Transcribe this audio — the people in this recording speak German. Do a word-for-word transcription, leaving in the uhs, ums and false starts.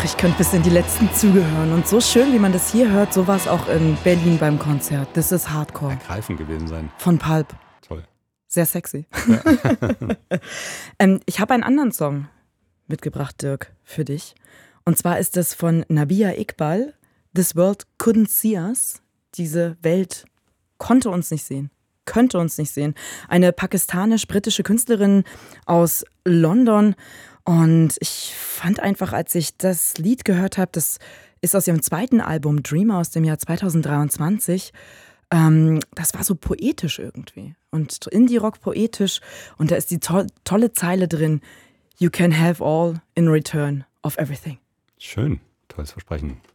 Ach, ich könnte bis in die letzten Züge hören. Und so schön, wie man das hier hört, so war es auch in Berlin beim Konzert. Das ist Hardcore. Ergreifend gewesen sein. Von Pulp. Toll. Sehr sexy. Ja. ähm, ich habe einen anderen Song mitgebracht, Dirk, für dich. Und zwar ist es von Nabihah Iqbal, This World Couldn't See Us. Diese Welt konnte uns nicht sehen. Könnte uns nicht sehen. Eine pakistanisch-britische Künstlerin aus London. Und ich fand einfach, als ich das Lied gehört habe, das ist aus ihrem zweiten Album Dreamer aus dem Jahr zweitausenddreiundzwanzig. Ähm, das war so poetisch irgendwie. Und Indie-Rock poetisch. Und da ist die to- tolle Zeile drin: You can have all in return of everything. Schön, tolles Versprechen.